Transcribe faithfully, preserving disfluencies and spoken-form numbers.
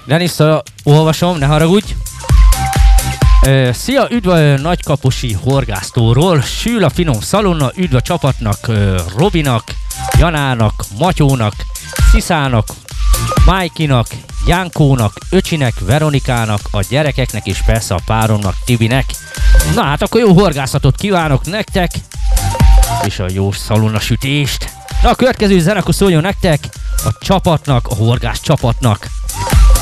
Denis, olvasom, ne haragudj. Uh, szia, üdv a Nagykaposi horgásztóról, sül a finom szalonna, üdv a csapatnak, uh, Robinak, Janának, Matyónak, Sziszának, Májkinak, Jánkónak, Öcsinek, Veronikának, a gyerekeknek és persze a páromnak, Tibinek. Na hát akkor jó horgászatot kívánok nektek, és a jó szalonna sütést. Na a következő zenekar szóljon nektek, a csapatnak, a horgász csapatnak.